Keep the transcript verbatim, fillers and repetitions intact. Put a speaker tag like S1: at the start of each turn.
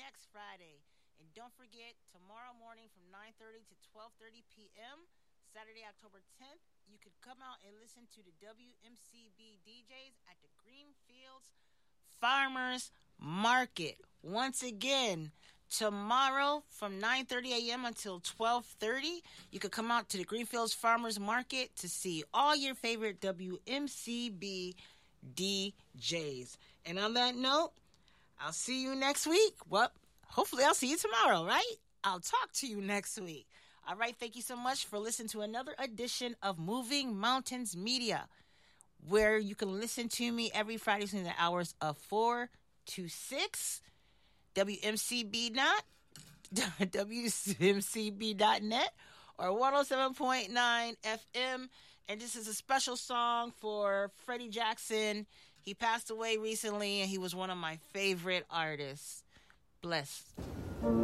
S1: next Friday. And don't forget, tomorrow morning from nine thirty to twelve thirty p.m., Saturday, October tenth, you could come out and listen to the W M C B D Js at the Greenfields Farmers Market. Once again, tomorrow from nine thirty a.m. until twelve thirty, you could come out to the Greenfields Farmers Market to see all your favorite W M C B D Js. And on that note, I'll see you next week. Well, hopefully I'll see you tomorrow, right? I'll talk to you next week. All right, thank you so much for listening to another edition of Moving Mountains Media, where you can listen to me every Friday between the hours of four to six. W M C B dot W M C B dot net or one oh seven point nine F M. And this is a special song for Freddie Jackson. He passed away recently, and he was one of my favorite artists. Bless.